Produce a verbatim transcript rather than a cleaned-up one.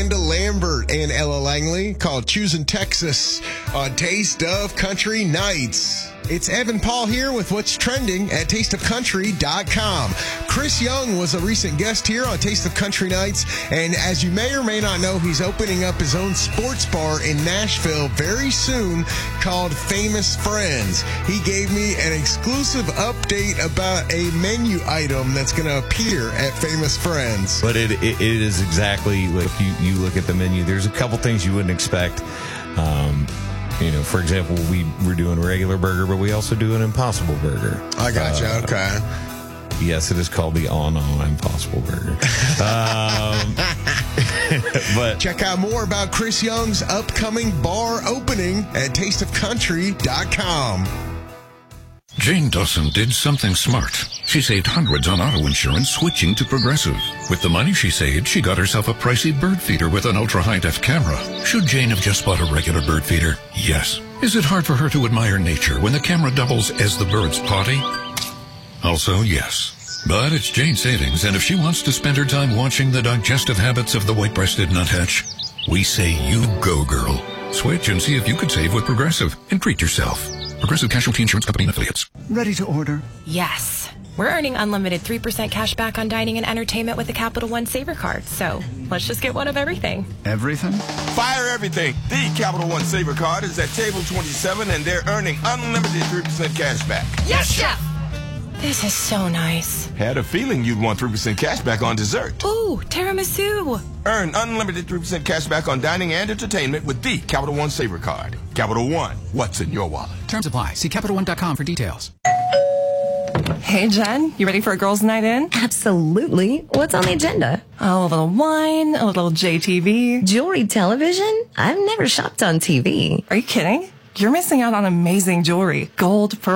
Amanda Lambert and Ella Langley called Choosing Texas on Taste of Country Nights. It's Evan Paul here with what's trending at taste of country dot com. Chris Young was a recent guest here on Taste of Country Nights, and as you may or may not know, he's opening up his own sports bar in Nashville very soon called Famous Friends. He gave me an exclusive update about a menu item that's going to appear at Famous Friends. But it, it, it is exactly, like you, you look at the menu, there's a couple things you wouldn't expect. Um, You know, for example, we, we're doing a regular burger, but we also do an Impossible Burger. I gotcha. Uh, okay. Yes, it is called the On On Impossible Burger. um, but check out more about Chris Young's upcoming bar opening at taste of country dot com. Jane Dawson did something smart. She saved hundreds on auto insurance switching to Progressive. With the money she saved, she got herself a pricey bird feeder with an ultra-high-def camera. Should Jane have just bought a regular bird feeder? Yes. Is it hard for her to admire nature when the camera doubles as the bird's potty? Also, yes. But it's Jane's savings, and if she wants to spend her time watching the digestive habits of the white-breasted nuthatch, we say you go, girl. Switch and see if you could save with Progressive and treat yourself. Progressive Casualty Insurance Company and Affiliates. Ready to order? Yes. We're earning unlimited three percent cash back on dining and entertainment with the Capital One Saver Card. So let's just get one of everything. Everything? Fire everything. The Capital One Saver Card is at table twenty-seven, and they're earning unlimited three percent cash back. Yes, Chef! This is so nice. Had a feeling you'd want three percent cash back on dessert. Ooh, tiramisu. Earn unlimited three percent cash back on dining and entertainment with the Capital One Saver Card. Capital One, what's in your wallet? Terms apply. See Capital One dot com for details. Hey, Jen, you ready for a girls' night in? Absolutely. What's on the agenda? Oh, a little wine, a little J T V. Jewelry television? I've never shopped on T V. Are you kidding? You're missing out on amazing jewelry. Gold, pearl.